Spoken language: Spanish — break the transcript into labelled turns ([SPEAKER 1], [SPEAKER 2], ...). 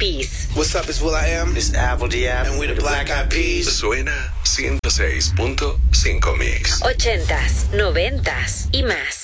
[SPEAKER 1] Peas.
[SPEAKER 2] What's up, it's Will I Am.
[SPEAKER 3] It's Apple D.F.
[SPEAKER 2] And we're the Black Eyed Peas.
[SPEAKER 4] Suena 106.5 Mix.
[SPEAKER 1] 80s, 90s y más.